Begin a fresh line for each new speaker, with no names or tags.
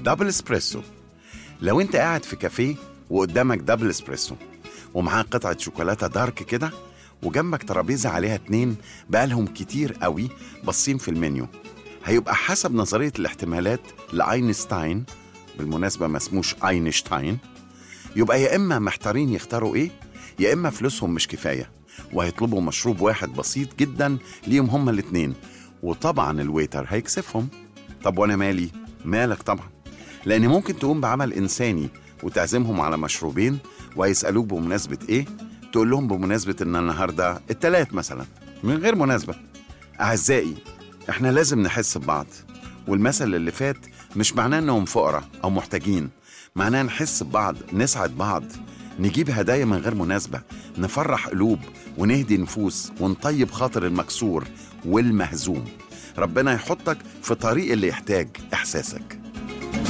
دبل اسبريسو. لو انت قاعد في كافيه وقدامك دبل اسبريسو ومعاه قطعة شوكولاتة دارك كده، وجنبك ترابيزة عليها 2 بقالهم كتير قوي باصين في المنيو، هيبقى حسب نظرية الاحتمالات لأينشتاين، بالمناسبة ما اسموش أينشتاين، يبقى يا إما محتارين يختاروا إيه، يا إما فلوسهم مش كفاية وهيطلبوا مشروب واحد بسيط جدا ليهم هما الاتنين، وطبعا الويتر هيكسفهم. طب وانا مالي؟ مالك طبعا، لان ممكن تقوم بعمل انساني وتعزمهم على مشروبين ويسألوك بمناسبة ايه، تقول لهم بمناسبة ان النهاردة التلات مثلا، من غير مناسبة. اعزائي، احنا لازم نحس ببعض، والمثل اللي فات مش معناه انهم فقراء او محتاجين، معناه نحس ببعض، نسعد بعض، نجيب هدايا من غير مناسبة، نفرح قلوب ونهدي نفوس ونطيب خاطر المكسور والمهزوم. ربنا يحطك في طريق اللي يحتاج إحساسك.